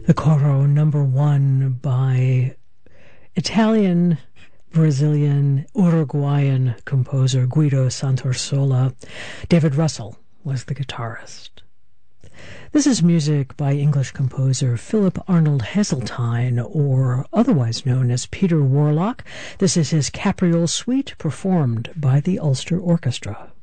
The Coro #1 by Italian, Brazilian, Uruguayan composer Guido Santasola. David Russell was the guitarist. This is music by English composer Philip Arnold Heseltine, or otherwise known as Peter Warlock. This is his Capriole Suite, performed by the Ulster Orchestra.